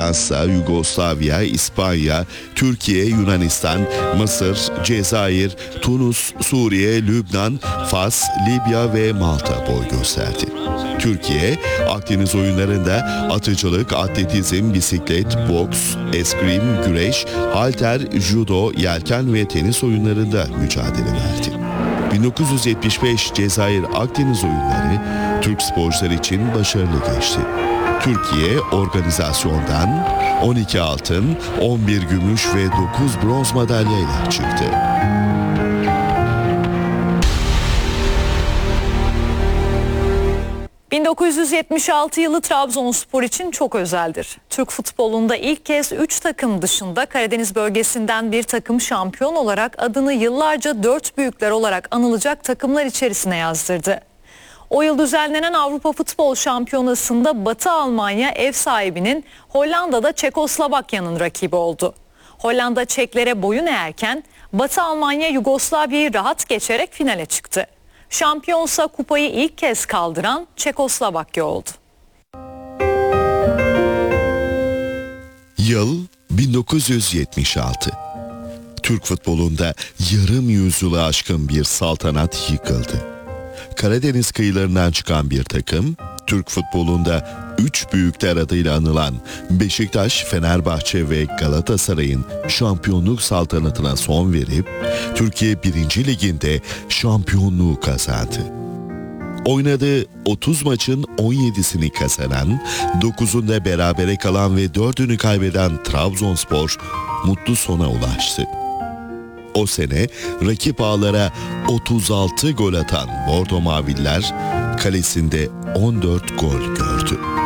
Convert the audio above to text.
Fransa, Yugoslavya, İspanya, Türkiye, Yunanistan, Mısır, Cezayir, Tunus, Suriye, Lübnan, Fas, Libya ve Malta boy gösterdi. Türkiye, Akdeniz oyunlarında atıcılık, atletizm, bisiklet, boks, eskrim, güreş, halter, judo, yelken ve tenis oyunlarında mücadele verdi. 1975 Cezayir Akdeniz oyunları Türk sporcular için başarılı geçti. Türkiye organizasyondan 12 altın, 11 gümüş ve 9 bronz madalyayla çıktı. ...1976 yılı Trabzonspor için çok özeldir. Türk futbolunda ilk kez 3 takım dışında Karadeniz bölgesinden bir takım şampiyon olarak adını yıllarca 4 büyükler olarak anılacak takımlar içerisine yazdırdı. O yıl düzenlenen Avrupa Futbol Şampiyonası'nda Batı Almanya ev sahibinin Hollanda'da Çekoslovakya'nın rakibi oldu. Hollanda Çeklere boyun eğerken Batı Almanya Yugoslavya'yı rahat geçerek finale çıktı. Şampiyonsa kupayı ilk kez kaldıran Çekoslovakya oldu. Yıl 1976. Türk futbolunda yarım yüzyılı aşkın bir saltanat yıkıldı. Karadeniz kıyılarından çıkan bir takım, Türk futbolunda 3 büyükler adıyla anılan Beşiktaş, Fenerbahçe ve Galatasaray'ın şampiyonluk saltanatına son verip Türkiye 1. Lig'inde şampiyonluğu kazandı. Oynadığı 30 maçın 17'sini kazanan, 9'unda berabere kalan ve 4'ünü kaybeden Trabzonspor mutlu sona ulaştı. O sene rakip ağlara 36 gol atan Bordo Maviller kalesinde 14 gol gördü.